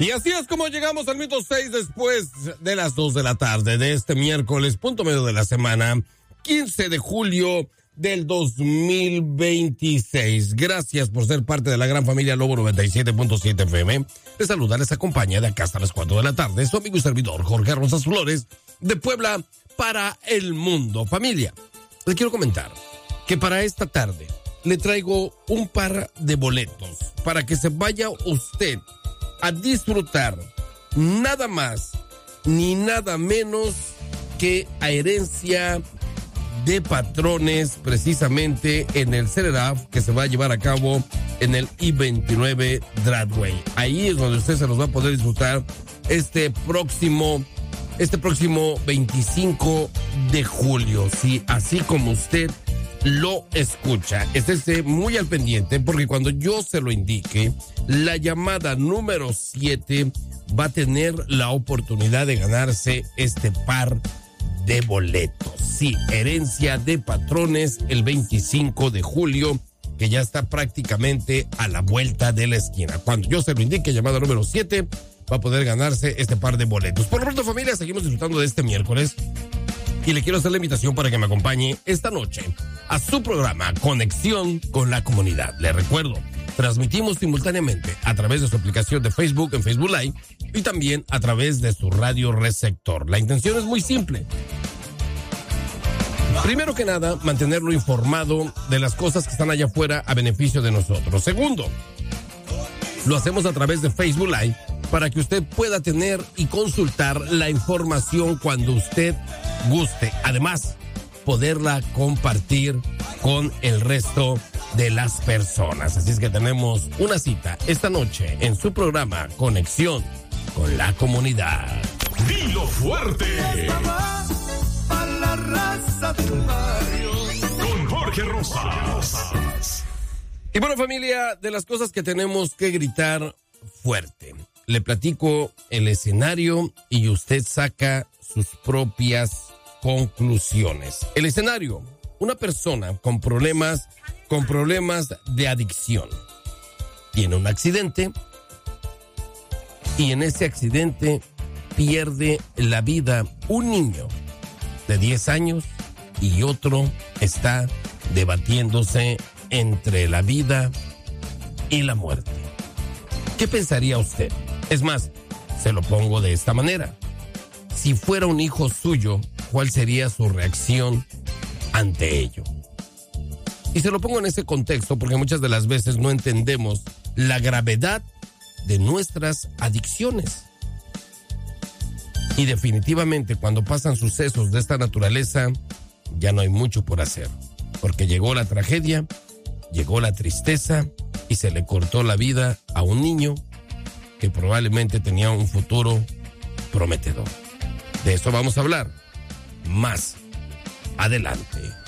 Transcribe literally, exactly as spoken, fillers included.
Y así es como llegamos al minuto seis después de las dos de la tarde de este miércoles, punto medio de la semana, quince de julio del dos mil veintiséis. Gracias por ser parte de la gran familia Lobo noventa y siete punto siete F M. Les saluda, les acompaña de acá hasta las cuatro de la tarde su amigo y servidor Jorge Rosas Flores, de Puebla para el mundo. Familia, les quiero comentar que para esta tarde le traigo un par de boletos para que se vaya usted a disfrutar nada más ni nada menos que a Herencia de Patrones, precisamente en el C E D A F que se va a llevar a cabo en el I veintinueve Broadway. Ahí es donde usted se los va a poder disfrutar este próximo, este próximo veinticinco de julio. Sí, así como usted lo escucha. Estése muy al pendiente porque cuando yo se lo indique, la llamada número siete va a tener la oportunidad de ganarse este par de boletos. Sí, Herencia de Patrones el veinticinco de julio, que ya está prácticamente a la vuelta de la esquina. Cuando yo se lo indique, llamada número siete, va a poder ganarse este par de boletos. Por lo pronto, familia, seguimos disfrutando de este miércoles. Y le quiero hacer la invitación para que me acompañe esta noche a su programa Conexión con la Comunidad. Le recuerdo, transmitimos simultáneamente a través de su aplicación de Facebook en Facebook Live y también a través de su radio receptor. La intención es muy simple. Primero que nada, mantenerlo informado de las cosas que están allá afuera a beneficio de nosotros. Segundo, lo hacemos a través de Facebook Live para que usted pueda tener y consultar la información cuando usted guste. Además, poderla compartir con el resto de las personas. Así es que tenemos una cita esta noche en su programa Conexión con la Comunidad. Dilo fuerte. A la raza del barrio. Con Jorge Rosas. Y bueno, familia, de las cosas que tenemos que gritar fuerte. Le platico el escenario y usted saca sus propias conclusiones. El escenario, una persona con problemas, con problemas de adicción. Tiene un accidente y en ese accidente pierde la vida un niño de diez años y otro está debatiéndose entre la vida y la muerte. ¿Qué pensaría usted? Es más, se lo pongo de esta manera. Si fuera un hijo suyo, ¿cuál sería su reacción ante ello? Y se lo pongo en ese contexto porque muchas de las veces no entendemos la gravedad de nuestras adicciones. Y definitivamente cuando pasan sucesos de esta naturaleza, ya no hay mucho por hacer. Porque llegó la tragedia, llegó la tristeza y se le cortó la vida a un niño que probablemente tenía un futuro prometedor. De esto vamos a hablar más adelante.